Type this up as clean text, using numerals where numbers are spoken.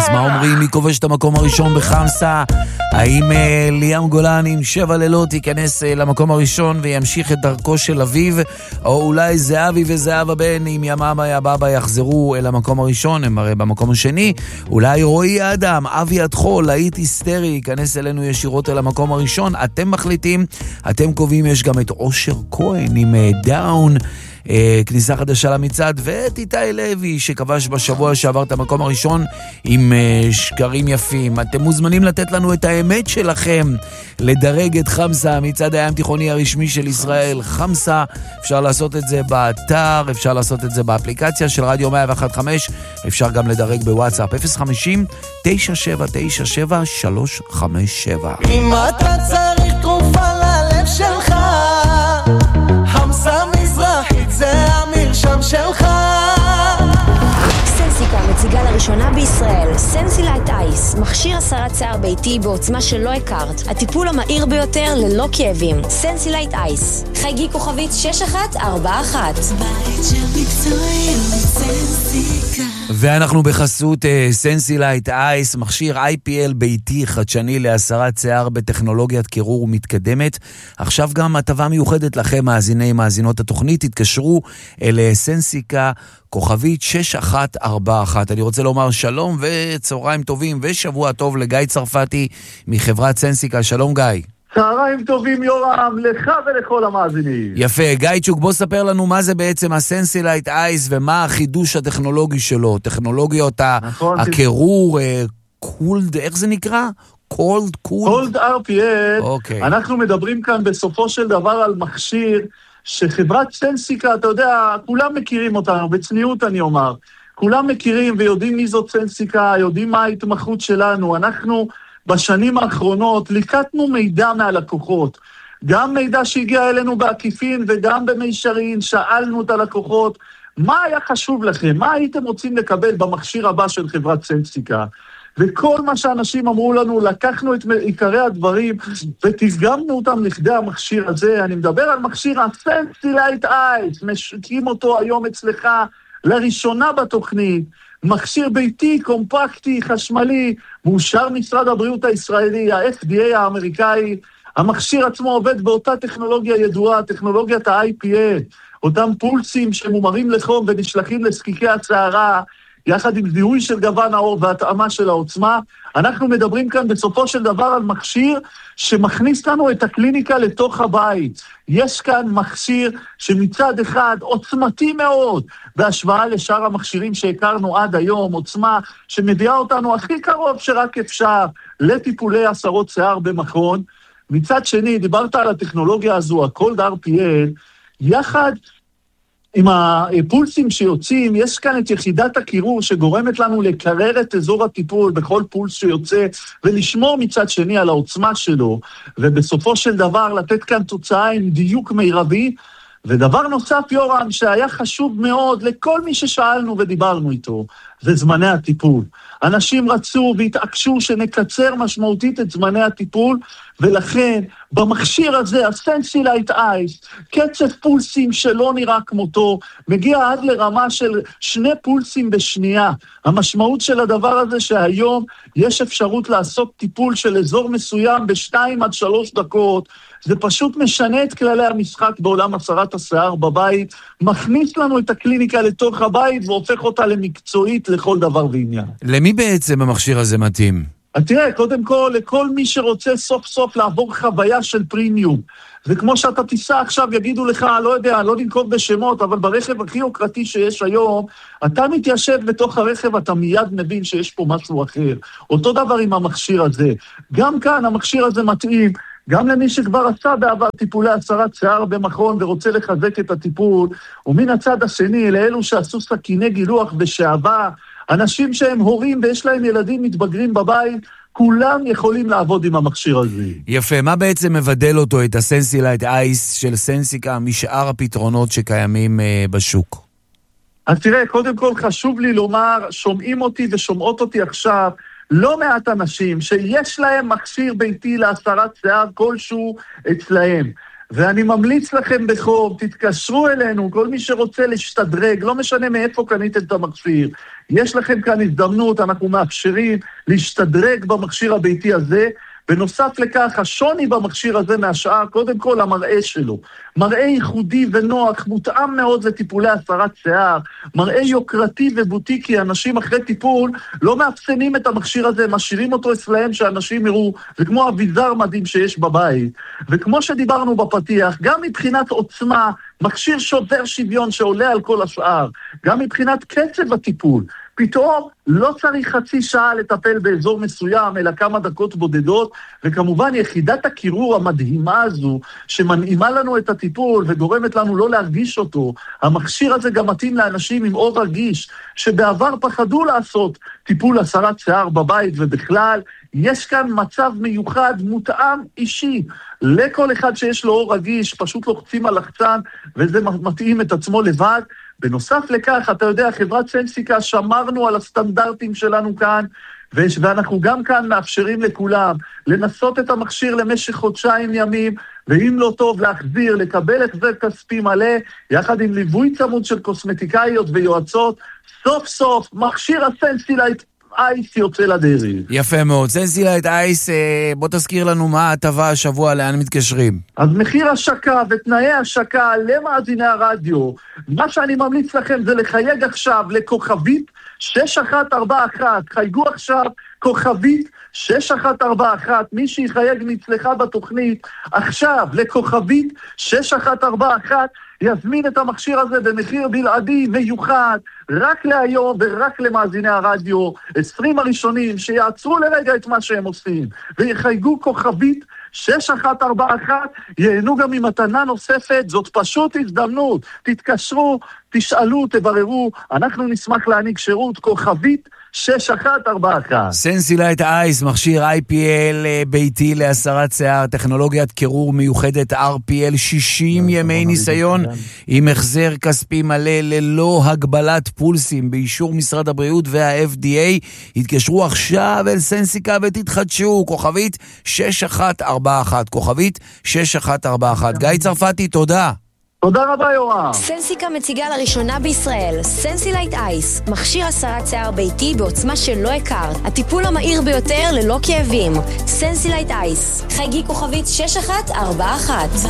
מה אומרים? מי כובש את המקום הראשון בחמסה? האם ליאם גולן עם 7 לילות ייכנס למקום הראשון וימשיך את דרכו של אביו, או אולי זהבי וזהבה בן עם יממה יבבה יחזרו אל המקום הראשון, הם הרי במקום השני. אולי רועי אדם, אבי הדחול, להיט היסטרי, ייכנס אלינו ישירות אל המקום הראשון. אתם מחליטים, אתם קובעים. יש גם את אושר כהן עם דאון, כניסה חדשה למצעד, ואת איתי לוי שכבש בשבוע שעבר את המקום הראשון עם שקרים יפים. אתם מוזמנים לתת לנו את האמת שלכם, לדרג את חמסה, מצעד הים תיכוני הרשמי של ישראל. חמסה, אפשר לעשות את זה באתר, אפשר לעשות את זה באפליקציה של רדיו 101.5, אפשר גם לדרג בוואטסאפ 050-9797-357. אם אתה צריך תרופה ללב שלך, חמסה מזרחית זה המרשם שלך. סנסיקה מציגה לראשונה בישראל סנסילייט אייס, מכשיר הסרת שיער ביתי בעוצמה שלא הכרת, הטיפול המהיר ביותר ללא כאבים. סנסילייט אייס, חייגי כוכבית 6141. בית של מקצועי וסנסיקה. ואנחנו בחסות סנסילייט אייס, מכשיר IPL ביתי חדשני להסרת שיער בטכנולוגיית קירור מתקדמת. עכשיו גם הטבה מיוחדת לכם, מאזיני מאזינות התוכנית, תתקשרו אל סנסיקה כוכבית 6141. אני רוצה לומר שלום וצהריים טובים ושבוע טוב לגיא צרפתי מחברת סנסיקה. שלום גיא. צהריים טובים יורם, לך ולכל המאזינים. יפה, גיא צ'וק, בוא ספר לנו מה זה בעצם הסנסילייט אייס ומה החידוש הטכנולוגי שלו, טכנולוגיות הקירור, קולד, איך זה נקרא? קולד RPL. אוקיי. אנחנו מדברים כאן בסופו של דבר על מכשיר שחברת סנסיקה, אתה יודע, כולם מכירים אותנו, בצניעות אני אומר, כולם מכירים ויודעים מי זאת סנסיקה, יודעים מה ההתמחות שלנו. אנחנו בשנים האחרונות ליקטנו מידע מהלקוחות, גם מידע שהגיע אלינו בעקיפין וגם במישרין. שאלנו את הלקוחות, מה היה חשוב לכם? מה הייתם רוצים לקבל במכשיר הבא של חברת סנסיקה? וכל מה שאנשים אמרו לנו, לקחנו את עיקרי הדברים ותרגמנו אותם לכדי המכשיר הזה. אני מדבר על מכשיר הסנסילייט אייס, משיקים אותו היום אצלך לראשונה בתוכנית. מכשיר ביתי, קומפקטי, חשמלי, מאושר משרד הבריאות הישראלי, ה-FDA האמריקאי. המכשיר עצמו עובד באותה טכנולוגיה ידועה, טכנולוגיית ה-IPL, אותם פולסים שמומרים לחום ונשלחים לזקיקי הצערה, יחד עם זיהוי של גוון האור והתאמה של העוצמה. אנחנו מדברים כאן בסופו של דבר על מכשיר שמכניס לנו את הקליניקה לתוך הבית. יש כאן מכשיר שמצד אחד עוצמתי מאוד, בהשוואה לשאר המכשירים שהכרנו עד היום, עוצמה שמביאה אותנו הכי קרוב שרק אפשר לטיפולי הסרות שיער במכון. מצד שני, דיברת על הטכנולוגיה הזו, הקולד RPL, יחד עם הפולסים שיוצאים, יש כאן את יחידת הקירור שגורמת לנו לקרר את אזור הטיפול בכל פולס שיוצא, ולשמור מצד שני על העוצמה שלו, ובסופו של דבר לתת כאן תוצאה עם דיוק מירבי. ודבר נוסף יורם שהיה חשוב מאוד לכל מי ששאלנו ודיברנו איתו, זה זמני הטיפול. אנשים רצו והתעקשו שנקצר משמעותית את זמני הטיפול, ולכן במכשיר הזה, הסנסילייט אייס, קצב פולסים שלא נראה כמותו, מגיע עד לרמה של 2 פולסים בשנייה. המשמעות של הדבר הזה שהיום יש אפשרות לעשות טיפול של אזור מסוים ב2 עד 3 דקות, זה פשוט משנה את כללי המשחק בעולם הסרת השיער בבית, מכניס לנו את הקליניקה לתוך הבית והופך אותה למקצועית לכל דבר ועניין. למי בעצם המכשיר הזה מתאים? תראה, קודם כל, לכל מי שרוצה סוף סוף לעבור חוויה של פרימיום. וכמו שאתה תיסע עכשיו, יגידו לך, לא יודע, לא לנקוב בשמות, אבל ברכב הכי יוקרתי שיש היום, אתה מתיישב בתוך הרכב, אתה מיד מבין שיש פה משהו אחר. אותו דבר עם המכשיר הזה. גם כאן המכשיר הזה מתאים, גם למי שכבר עשה בעבר טיפולי הסרת שיער במכון ורוצה לחזק את הטיפול, ומן הצד השני, לאלו שעשו סכיני גילוח בשעבר, אנשים שהם הורים ויש להם ילדים מתבגרים בבית, כולם יכולים לעבוד עם המכשיר הזה. יפה, מה בעצם מבדל אותו, את הסנסילייט אייס של סנסיקה, משאר הפתרונות שקיימים בשוק? אז תראה, קודם כל חשוב לי לומר, שומעים אותי ושומעות אותי עכשיו, לא מעט אנשים שיש להם מכשיר ביתי להסרת שיער כלשהו אצלהם. ואני ממליץ לכם בחום, תתקשרו אלינו, כל מי שרוצה להשתדרג, לא משנה מאיפה קניתם את המכשיר. יש לכם כאן הזדמנות, אנחנו מאפשרים להשתדרג במכשיר הביתי הזה. בנוסף לכך, השוני במכשיר הזה מהשאר, קודם כל המראה שלו. מראה ייחודי ונוח, מותאם מאוד לטיפולי הסרת שיער, מראה יוקרתי ובוטיקי, אנשים אחרי טיפול לא מאפסנים את המכשיר הזה, משאירים אותו אצלהם שאנשים יראו, זה כמו אביזר מדהים שיש בבית. וכמו שדיברנו בפתיח, גם מבחינת עוצמה, מכשיר שובר שוויון שעולה על כל השאר, גם מבחינת קצב הטיפול, פתאום לא צריך חצי שעה לטפל באזור מסוים, אלא כמה דקות בודדות, וכמובן יחידת הקירור המדהימה הזו, שמנעימה לנו את הטיפול וגורמת לנו לא להרגיש אותו. המכשיר הזה גם מתאים לאנשים עם אור רגיש, שבעבר פחדו לעשות טיפול הסרת שיער בבית, ובכלל יש כאן מצב מיוחד, מותאם אישי. לכל אחד שיש לו אור רגיש, פשוט לוחצים על לחצן, וזה מתאים את עצמו לבד. בנוסף לכך, אתה יודע, חברת סנסיקה, שמרנו על הסטנדרטים שלנו כאן, ואנחנו גם כאן מאפשרים לכולם לנסות את המכשיר למשך חודשיים ימים, ואם לא טוב להחזיר, לקבל החזר כספי מלא, יחד עם ליווי צמוד של קוסמטיקאיות ויועצות. סוף סוף, מכשיר הסנסילייט אייס יוצא לדרך. יפה מאוד. סנסילייט אייס, בוא תזכיר לנו מה ההטבה השבוע, לאן מתקשרים. אז מחיר השקה ותנאי השקה למאזיני הרדיו, מה שאני ממליץ לכם זה לחייג עכשיו לכוכבית 6141, חייגו עכשיו כוכבית 6141, מי שיחייג מצלך בתוכנית עכשיו לכוכבית 6141, יזמין את המכשיר הזה במחיר בלעדי מיוחד, רק להיום ורק למאזיני הרדיו, 20 הראשונים שיעצרו לרגע את מה שהם עושים, ויחייגו כוכבית 6141, ייהנו גם ממתנה נוספת, זאת פשוט הזדמנות, תתקשרו, תשאלו, תבררו, אנחנו נשמח להעניק שירות, כוכבית 6141. סנסילייט אייס, מכשיר IPL ביתי להסרת שיער, טכנולוגיית קירור מיוחדת RPL, 60 ימי ניסיון, עם החזר כספי מלא ללא הגבלת פולסים, באישור משרד הבריאות וה-FDA. התקשרו עכשיו אל סנסיקה ותתחדשו, כוכבית 6141, כוכבית 6141. גיא צרפתי, תודה. תודה רבה יורם. סנסיקה מציגה לראשונה בישראל סנסילייט אייס, מכשיר הסרת שיער ביתי בעוצמה שלא הכרת, הטיפול המהיר ביותר ללא כאבים. סנסילייט אייס, חייגי כוכבית 6141.